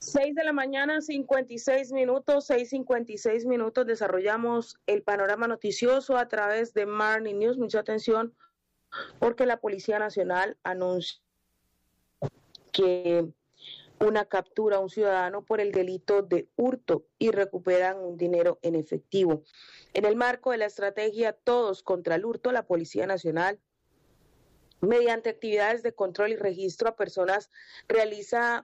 6 de la mañana, 56 minutos, 6:56 desarrollamos el panorama noticioso a través de Marni News. Mucha atención porque la Policía Nacional anuncia que una captura a un ciudadano por el delito de hurto y recuperan un dinero en efectivo. En el marco de la estrategia Todos contra el Hurto, la Policía Nacional, mediante actividades de control y registro a personas, realizada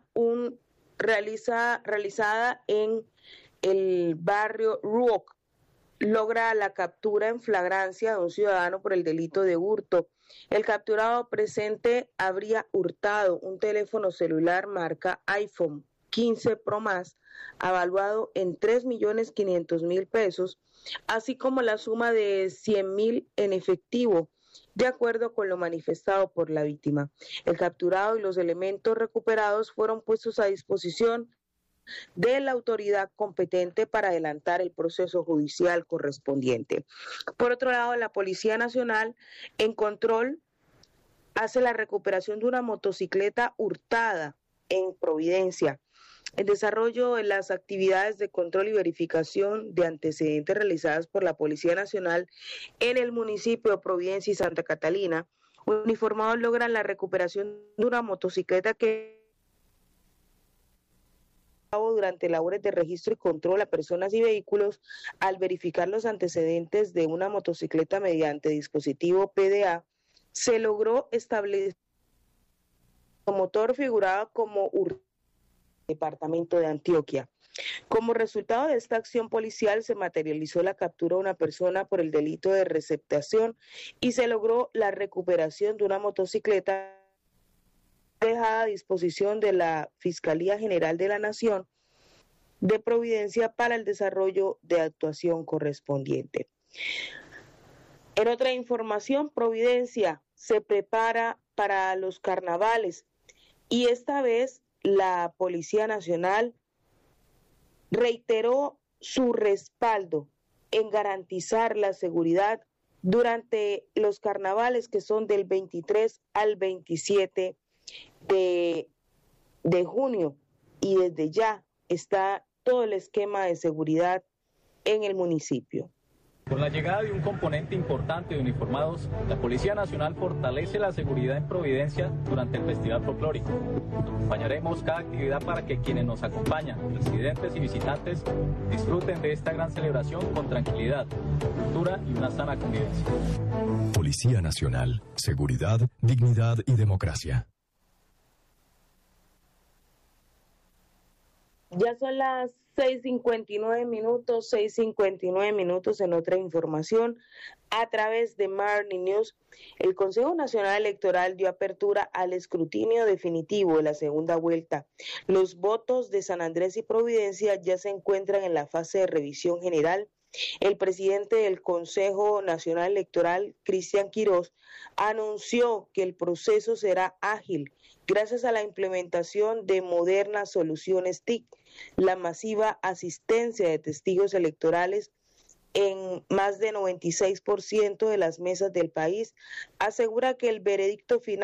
en el barrio Ruoc, logra la captura en flagrancia de un ciudadano por el delito de hurto. El capturado presente habría hurtado un teléfono celular marca iPhone 15 Pro Max, avaluado en 3.500.000 pesos, así como la suma de 100.000 en efectivo, de acuerdo con lo manifestado por la víctima. El capturado y los elementos recuperados fueron puestos a disposición de la autoridad competente para adelantar el proceso judicial correspondiente. Por otro lado, la Policía Nacional, en control, hace la recuperación de una motocicleta hurtada en Providencia. El desarrollo de las actividades de control y verificación de antecedentes realizadas por la Policía Nacional en el municipio de Providencia y Santa Catalina, uniformados logran la recuperación de una motocicleta que durante labores de registro y control a personas y vehículos. Al verificar los antecedentes de una motocicleta mediante dispositivo PDA, se logró establecer el motor figuraba como departamento de Antioquia. Como resultado de esta acción policial se materializó la captura de una persona por el delito de receptación y se logró la recuperación de una motocicleta dejada a disposición de la Fiscalía General de la Nación de Providencia para el desarrollo de actuación correspondiente. En otra información, Providencia se prepara para los carnavales y esta vez la Policía Nacional reiteró su respaldo en garantizar la seguridad durante los carnavales que son del 23 al 27 de junio, y desde ya está todo el esquema de seguridad en el municipio. Con la llegada de un componente importante de uniformados, la Policía Nacional fortalece la seguridad en Providencia durante el Festival Folclórico. Acompañaremos cada actividad para que quienes nos acompañan, residentes y visitantes, disfruten de esta gran celebración con tranquilidad, cultura y una sana convivencia. Policía Nacional, seguridad, dignidad y democracia. Ya son las 6:59 en otra información. A través de Marni News, el Consejo Nacional Electoral dio apertura al escrutinio definitivo de la segunda vuelta. Los votos de San Andrés y Providencia ya se encuentran en la fase de revisión general. El presidente del Consejo Nacional Electoral, Cristian Quirós, anunció que el proceso será ágil gracias a la implementación de modernas soluciones TIC, la masiva asistencia de testigos electorales en más de 96% de las mesas del país. Asegura que el veredicto final